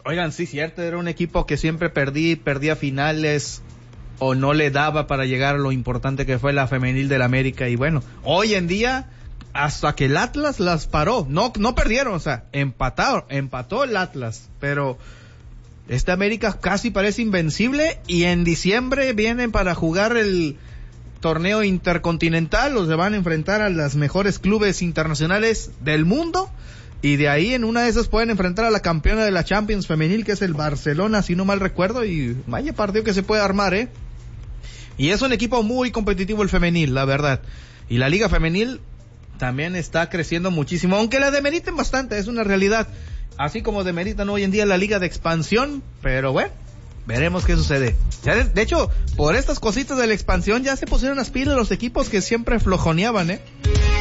Oigan, sí, cierto, era un equipo que siempre perdía finales o no le daba para llegar a lo importante que fue la femenil del América. Y bueno, hoy en día, hasta que el Atlas las paró, no perdieron, o sea, empató el Atlas, pero este América casi parece invencible, y en diciembre vienen para jugar el torneo intercontinental, o se van a enfrentar a las mejores clubes internacionales del mundo. Y de ahí, en una de esas, pueden enfrentar a la campeona de la Champions femenil, que es el Barcelona, si no mal recuerdo, y vaya partido que se puede armar, Y es un equipo muy competitivo el femenil, la verdad. Y la liga femenil también está creciendo muchísimo, aunque la demeriten bastante, es una realidad. Así como demeritan hoy en día la liga de expansión, pero bueno, veremos qué sucede. Ya de hecho, por estas cositas de la expansión ya se pusieron las pilas los equipos que siempre flojoneaban,